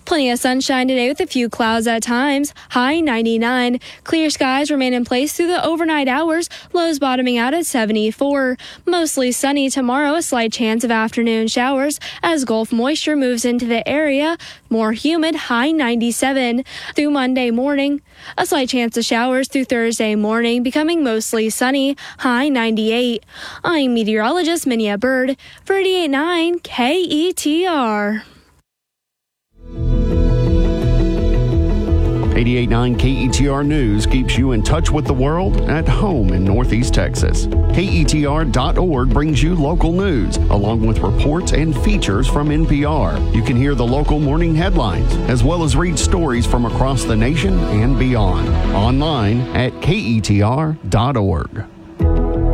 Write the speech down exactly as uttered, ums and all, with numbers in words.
Plenty of sunshine today with a few clouds at times. High ninety-nine. Clear skies remain in place through the overnight hours. Lows bottoming out at seventy-four. Mostly sunny tomorrow. A slight chance of afternoon showers as Gulf moisture moves into the area. More humid. High ninety-seven. Through Monday morning, a slight chance of showers through Thursday morning, becoming mostly sunny. High ninety-eight. I'm meteorologist Minia Bird for eighty-eight point nine K E T R. eighty-eight point nine K E T R News keeps you in touch with the world at home in Northeast Texas. K E T R dot org brings you local news, along with reports and features from N P R. You can hear the local morning headlines, as well as read stories from across the nation and beyond. Online at K E T R dot org.